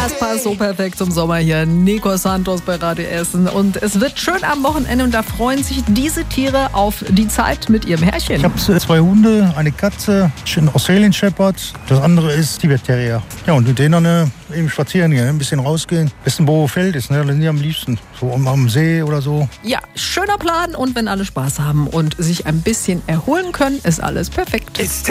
Das passt so perfekt zum Sommer hier. Nico Santos bei Radio Essen. Und es wird schön am Wochenende und da freuen sich diese Tiere auf die Zeit mit ihrem Herrchen. Ich habe 2 Hunde, eine Katze, ein Australian Shepherd. Das andere ist Tibet Terrier. Ja, und mit denen dann eben spazieren gehen, ein bisschen rausgehen. Bisschen wo Feld ist, ne? Da sind die am liebsten. So am See oder so. Ja, schöner Plan. Und wenn alle Spaß haben und sich ein bisschen erholen können, ist alles perfekt.